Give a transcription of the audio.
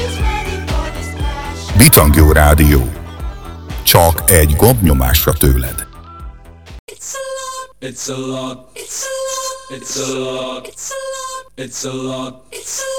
Bitangyó Rádió. Csak egy gombnyomásra tőled. It's a lot. It's a lot. It's a lot. It's a lot. It's a lot. It's a lot.